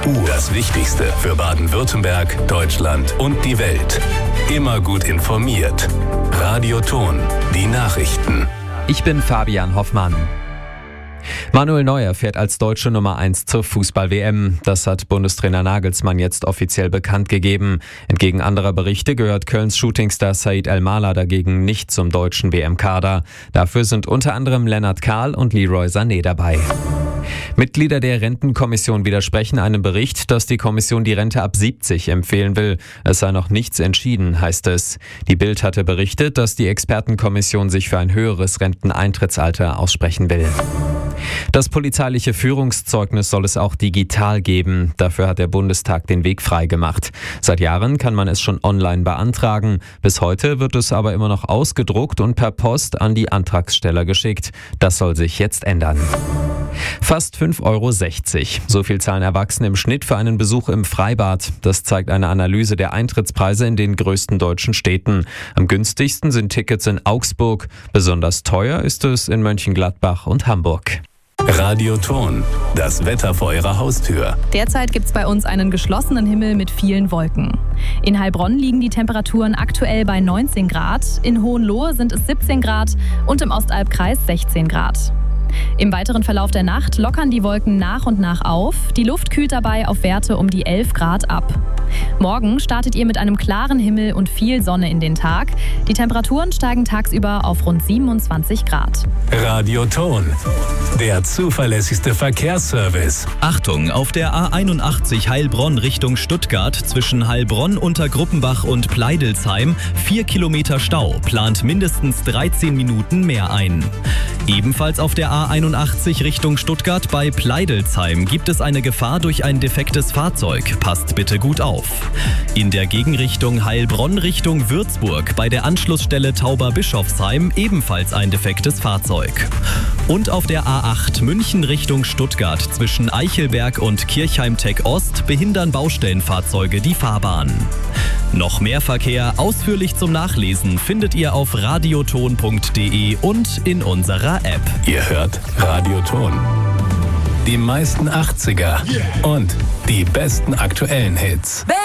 Das Wichtigste für Baden-Württemberg, Deutschland und die Welt. Immer gut informiert. Radio Thon, die Nachrichten. Ich bin Fabian Hoffmann. Manuel Neuer fährt als deutsche Nummer 1 zur Fußball-WM. Das hat Bundestrainer Nagelsmann jetzt offiziell bekannt gegeben. Entgegen anderer Berichte gehört Kölns Shootingstar Said El-Mallah dagegen nicht zum deutschen WM-Kader. Dafür sind unter anderem Lennart Kahl und Leroy Sané dabei. Mitglieder der Rentenkommission widersprechen einem Bericht, dass die Kommission die Rente ab 70 empfehlen will. Es sei noch nichts entschieden, heißt es. Die Bild hatte berichtet, dass die Expertenkommission sich für ein höheres Renteneintrittsalter aussprechen will. Das polizeiliche Führungszeugnis soll es auch digital geben. Dafür hat der Bundestag den Weg freigemacht. Seit Jahren kann man es schon online beantragen. Bis heute wird es aber immer noch ausgedruckt und per Post an die Antragsteller geschickt. Das soll sich jetzt ändern. Fast 5,60 €. So viel zahlen Erwachsene im Schnitt für einen Besuch im Freibad. Das zeigt eine Analyse der Eintrittspreise in den größten deutschen Städten. Am günstigsten sind Tickets in Augsburg. Besonders teuer ist es in Mönchengladbach und Hamburg. Radio Thon, das Wetter vor Ihrer Haustür. Derzeit gibt es bei uns einen geschlossenen Himmel mit vielen Wolken. In Heilbronn liegen die Temperaturen aktuell bei 19 Grad, in Hohenlohe sind es 17 Grad und im Ostalbkreis 16 Grad. Im weiteren Verlauf der Nacht lockern die Wolken nach und nach auf. Die Luft kühlt dabei auf Werte um die 11 Grad ab. Morgen startet ihr mit einem klaren Himmel und viel Sonne in den Tag. Die Temperaturen steigen tagsüber auf rund 27 Grad. Radio Thon, der zuverlässigste Verkehrsservice. Achtung, auf der A81 Heilbronn Richtung Stuttgart zwischen Heilbronn, Untergruppenbach und Pleidelsheim 4 Kilometer Stau, plant mindestens 13 Minuten mehr ein. Ebenfalls auf der A81 Richtung Stuttgart bei Pleidelsheim gibt es eine Gefahr durch ein defektes Fahrzeug. Passt bitte gut auf. In der Gegenrichtung Heilbronn Richtung Würzburg bei der Anschlussstelle Tauber-Bischofsheim ebenfalls ein defektes Fahrzeug. Und auf der A8 München Richtung Stuttgart zwischen Eichelberg und Kirchheim-Tech-Ost behindern Baustellenfahrzeuge die Fahrbahn. Noch mehr Verkehr ausführlich zum Nachlesen findet ihr auf radiothon.de und in unserer App. Ihr hört Radio Thon. Die meisten 80er und die besten aktuellen Hits.